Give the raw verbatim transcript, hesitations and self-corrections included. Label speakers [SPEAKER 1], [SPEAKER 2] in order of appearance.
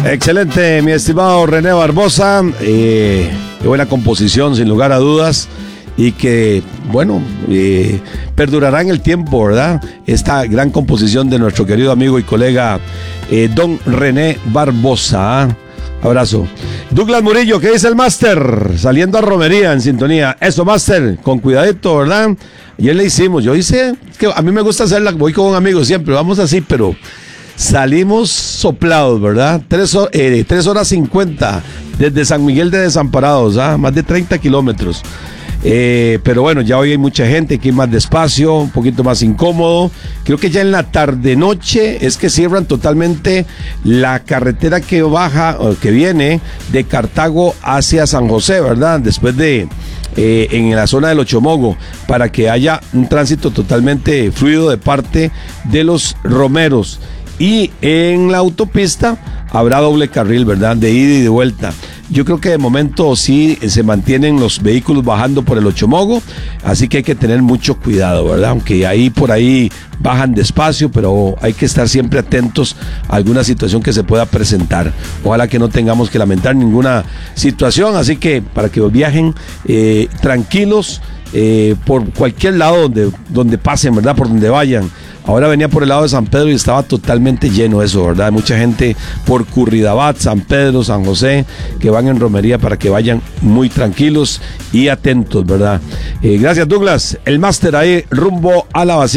[SPEAKER 1] Excelente, mi estimado René Barbosa. Eh, qué buena composición, sin lugar a dudas. Y que, bueno, eh, perdurará en el tiempo, ¿verdad? Esta gran composición de nuestro querido amigo y colega eh, don René Barbosa. ¿eh? Abrazo. Douglas Murillo, ¿qué dice el máster? Saliendo a romería en sintonía. Eso, máster, con cuidadito, ¿verdad? Ayer le hicimos, yo hice, es que a mí me gusta hacerla, voy con un amigo siempre, vamos así, pero salimos soplados, ¿verdad? Tres, eh, tres horas cincuenta desde San Miguel de Desamparados, ¿ah? Más de treinta kilómetros. Eh, pero bueno, ya hoy hay mucha gente, que ir más despacio, un poquito más incómodo. Creo que ya en la tarde-noche es que cierran totalmente la carretera que baja, o que viene de Cartago hacia San José, ¿verdad? Después de, eh, en la zona del Ochomogo, para que haya un tránsito totalmente fluido de parte de los romeros. Y en la autopista habrá doble carril, ¿verdad? De ida y de vuelta. Yo creo que de momento sí se mantienen los vehículos bajando por el Ochomogo, así que hay que tener mucho cuidado, ¿verdad? Aunque ahí por ahí bajan despacio, pero hay que estar siempre atentos a alguna situación que se pueda presentar. Ojalá que no tengamos que lamentar ninguna situación, así que para que viajen eh, tranquilos eh, por cualquier lado donde, donde pasen, ¿verdad? Por donde vayan. Ahora venía por el lado de San Pedro y estaba totalmente lleno eso, ¿verdad? Mucha gente por Curridabat, San Pedro, San José, que van en romería para que vayan muy tranquilos y atentos, ¿verdad? Eh, gracias, Douglas. El máster ahí rumbo a la vacía.